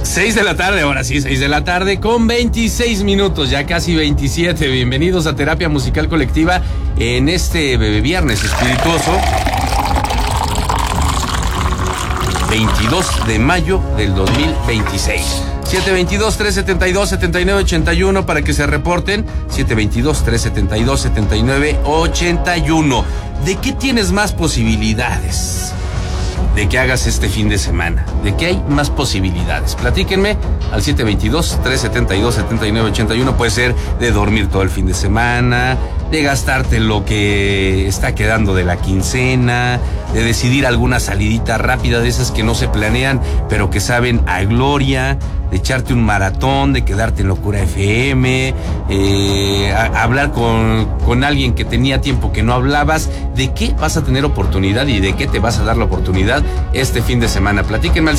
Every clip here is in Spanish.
6 de la tarde, ahora sí, 6 de la tarde con 26 minutos, ya casi 27. Bienvenidos a Terapia Musical Colectiva en este viernes espirituoso. 22 de mayo del 2026. 722-372-7981 para que se reporten. 722-372-7981. ¿De qué tienes más posibilidades de que hagas este fin de semana? ¿De qué hay más posibilidades? Platíquenme al 722-372-7981. Puede ser de dormir todo el fin de semana, de gastarte lo que está quedando de la quincena, de decidir alguna salidita rápida de esas que no se planean, pero que saben a gloria, de echarte un maratón, de quedarte en Locura FM, hablar con alguien que tenía tiempo que no hablabas. ¿De qué vas a tener oportunidad y de qué te vas a dar la oportunidad este fin de semana? Platíquenme al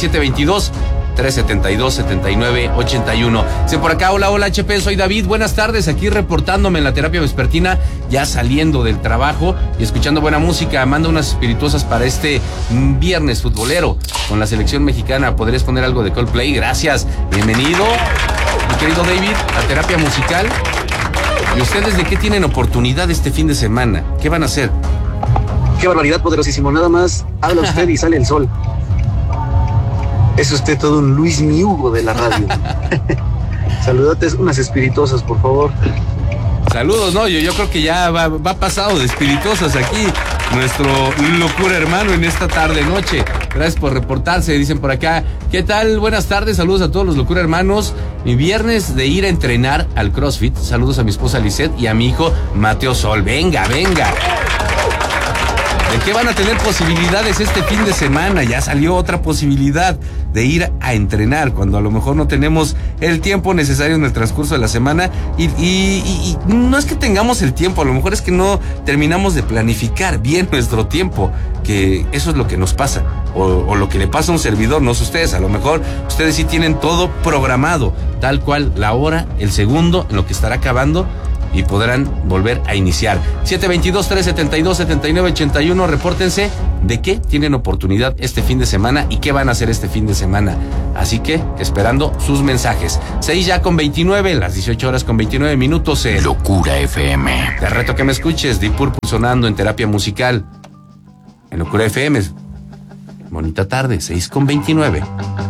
722-372-7981. Sé por acá, hola HP, soy David, buenas tardes, aquí reportándome en la terapia vespertina, ya saliendo del trabajo y escuchando buena música. Mando unas espirituosas para este viernes futbolero con la selección mexicana. ¿Podrías poner algo de Coldplay? Gracias, bienvenido, mi querido David, a terapia musical. ¿Y ustedes de qué tienen oportunidad este fin de semana? ¿Qué van a hacer? Qué barbaridad, poderosísimo, nada más habla usted y sale el sol. Es usted todo un Luis Miugo de la radio. Saludotes, unas espirituosas, por favor. Saludos, no, yo creo que ya va pasado de espirituosas aquí nuestro locura hermano en esta tarde-noche. Gracias por reportarse, dicen por acá. ¿Qué tal? Buenas tardes, saludos a todos los locura hermanos. Mi viernes de ir a entrenar al CrossFit. Saludos a mi esposa Lisette y a mi hijo Mateo Sol. Venga, venga. ¿De qué van a tener posibilidades este fin de semana? Ya salió otra posibilidad de ir a entrenar cuando a lo mejor no tenemos el tiempo necesario en el transcurso de la semana y no es que tengamos el tiempo, a lo mejor es que no terminamos de planificar bien nuestro tiempo, que eso es lo que nos pasa o lo que le pasa a un servidor, no sé ustedes, a lo mejor ustedes sí tienen todo programado, tal cual la hora, el segundo en lo que estará acabando y podrán volver a iniciar. 722-372-7981, repórtense de qué tienen oportunidad este fin de semana y qué van a hacer este fin de semana. Así que, esperando sus mensajes. 6 ya con 29, las 18 horas con 29 minutos en Locura FM. Te reto que me escuches, Deep Purple sonando en terapia musical. En Locura FM. Bonita tarde, 6 con 29.